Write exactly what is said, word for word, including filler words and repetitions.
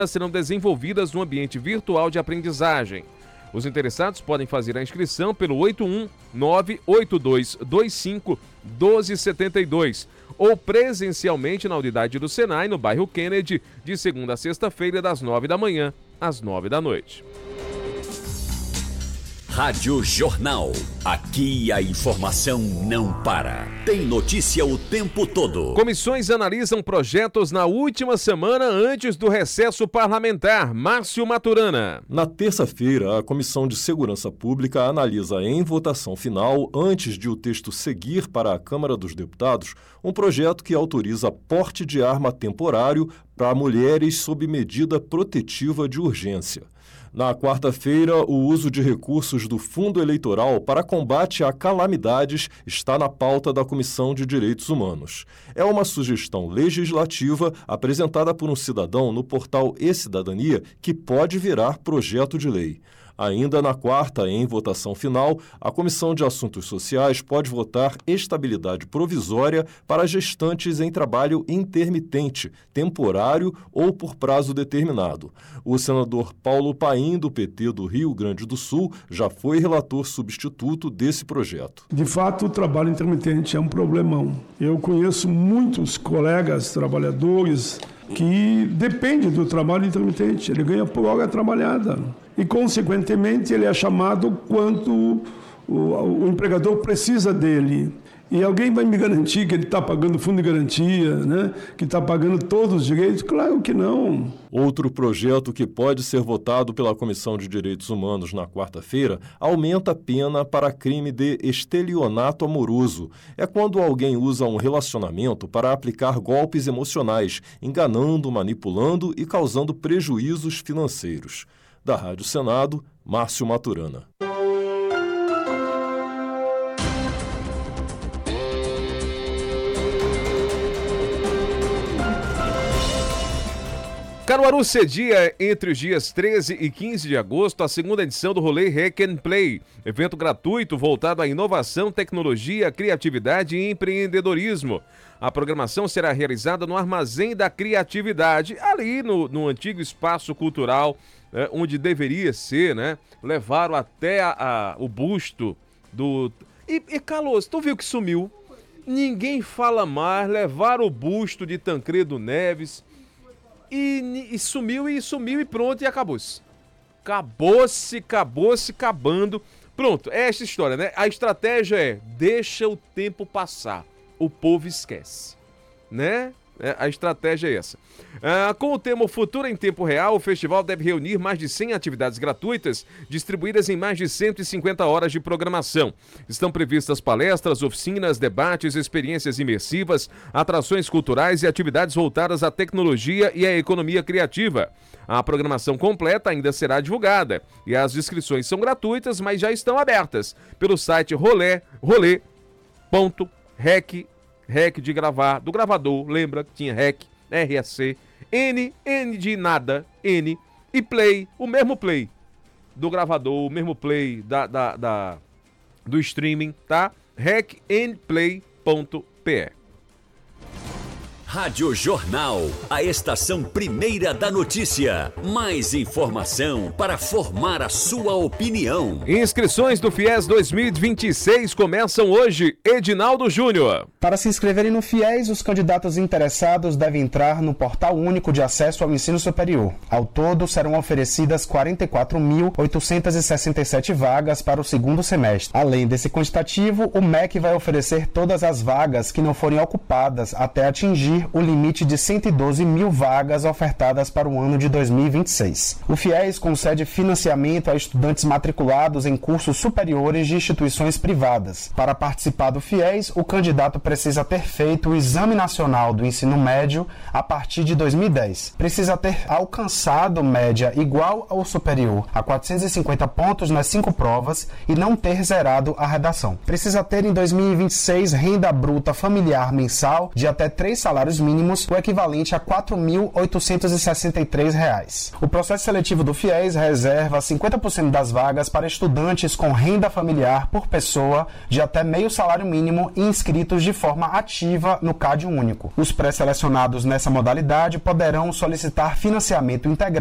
serão desenvolvidas no ambiente virtual de aprendizagem. Os interessados podem fazer a inscrição pelo oito um nove oito dois dois cinco um dois sete dois ou presencialmente na unidade do Senai, no bairro Kennedy, de segunda a sexta-feira, das nove da manhã às nove da noite. Rádio Jornal. Aqui a informação não para. Tem notícia o tempo todo. Comissões analisam projetos na última semana antes do recesso parlamentar. Márcio Maturana. Na terça-feira, a Comissão de Segurança Pública analisa em votação final, antes de o texto seguir para a Câmara dos Deputados, um projeto que autoriza porte de arma temporário para mulheres sob medida protetiva de urgência. Na quarta-feira, o uso de recursos do Fundo Eleitoral para combate a calamidades está na pauta da Comissão de Direitos Humanos. É uma sugestão legislativa apresentada por um cidadão no portal E-Cidadania que pode virar projeto de lei. Ainda na quarta, em votação final, a Comissão de Assuntos Sociais pode votar estabilidade provisória para gestantes em trabalho intermitente, temporário ou por prazo determinado. O senador Paulo Paim, do P T do Rio Grande do Sul, já foi relator substituto desse projeto. De fato, o trabalho intermitente é um problemão. Eu conheço muitos colegas trabalhadores que dependem do trabalho intermitente. Ele ganha por hora trabalhada. E, consequentemente, ele é chamado quando o, o empregador precisa dele. E alguém vai me garantir que ele está pagando fundo de garantia, né? Que está pagando todos os direitos? Claro que não. Outro projeto que pode ser votado pela Comissão de Direitos Humanos na quarta-feira aumenta a pena para crime de estelionato amoroso. É quando alguém usa um relacionamento para aplicar golpes emocionais, enganando, manipulando e causando prejuízos financeiros. Da Rádio Senado, Márcio Maturana. Caruaru cedia entre os dias treze e quinze de agosto a segunda edição do Rolê Hack and Play, evento gratuito voltado à inovação, tecnologia, criatividade e empreendedorismo. A programação será realizada no Armazém da Criatividade, ali no, no antigo espaço cultural, é, onde deveria ser, né? Levaram até a, a, o busto do... E, e Carlos, tu viu que sumiu? Ninguém fala mais, levaram o busto de Tancredo Neves... E, e sumiu, e sumiu, e pronto, e acabou-se. Acabou-se, acabou-se, acabando. Pronto, é essa história, né? A estratégia é, deixa o tempo passar, o povo esquece, né? É, a estratégia é essa. Ah, com o tema Futuro em Tempo Real, o festival deve reunir mais de cem atividades gratuitas, distribuídas em mais de cento e cinquenta horas de programação. Estão previstas palestras, oficinas, debates, experiências imersivas, atrações culturais e atividades voltadas à tecnologia e à economia criativa. A programação completa ainda será divulgada e as inscrições são gratuitas, mas já estão abertas pelo site rolê, rolê ponto rec Rec de gravar, do gravador, lembra que tinha Rec, R S C, N, N de nada, N, e Play, o mesmo Play do gravador, o mesmo Play da, da, da, do streaming, tá? rec n play ponto p e. Rádio Jornal, a estação primeira da notícia. Mais informação para formar a sua opinião. Inscrições do FIES dois mil e vinte e seis começam hoje. Edinaldo Júnior. Para se inscreverem no FIES, os candidatos interessados devem entrar no Portal Único de Acesso ao Ensino Superior. Ao todo, serão oferecidas quarenta e quatro mil oitocentas e sessenta e sete vagas para o segundo semestre. Além desse quantitativo, o M E C vai oferecer todas as vagas que não forem ocupadas até atingir o limite de cento e doze mil vagas ofertadas para o ano de dois mil e vinte e seis. O FIES concede financiamento a estudantes matriculados em cursos superiores de instituições privadas. Para participar do FIES, o candidato precisa ter feito o Exame Nacional do Ensino Médio a partir de dois mil e dez. Precisa ter alcançado média igual ou superior a quatrocentos e cinquenta pontos nas cinco provas e não ter zerado a redação. Precisa ter em dois mil e vinte e seis renda bruta familiar mensal de até três salários salários mínimos, o equivalente a quatro mil oitocentos e sessenta e três reais. O processo seletivo do FIES reserva cinquenta por cento das vagas para estudantes com renda familiar por pessoa de até meio salário mínimo e inscritos de forma ativa no CAD único. Os pré-selecionados nessa modalidade poderão solicitar financiamento integral